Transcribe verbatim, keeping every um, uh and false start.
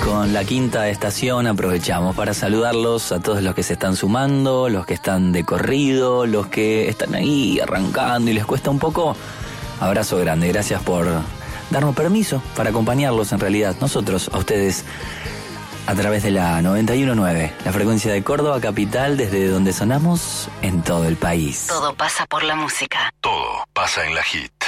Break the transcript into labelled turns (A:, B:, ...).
A: Con la quinta estación aprovechamos para saludarlos a todos los que se están sumando, los que están de corrido, los que están ahí arrancando y les cuesta un poco. Abrazo grande, gracias por darnos permiso para acompañarlos en realidad. Nosotros, a ustedes, a través de la noventa y uno punto nueve, la frecuencia de Córdoba capital, desde donde sonamos en todo el país.
B: Todo pasa por la música.
C: Todo pasa en la Hit.